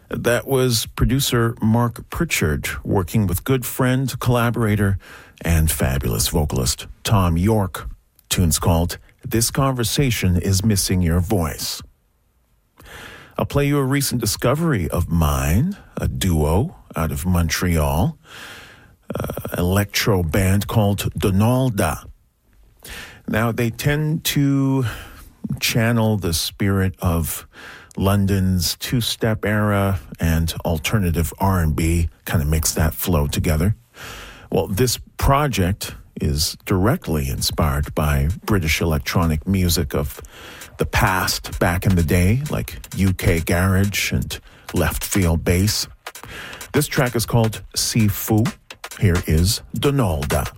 That was producer Mark Pritchard working with good friend, collaborator, and fabulous vocalist Tom York. Tune's called This Conversation Is Missing Your Voice. I'll play you a recent discovery of mine, a duo out of Montreal, electro band called Donalda. Now, they tend to channel the spirit of London's two-step era and alternative R&B, kind of mix that flow together. Well, this project is directly inspired by British electronic music of the past, back in the day, like UK garage and left field bass. This track is called Sifu. Here is Donalda.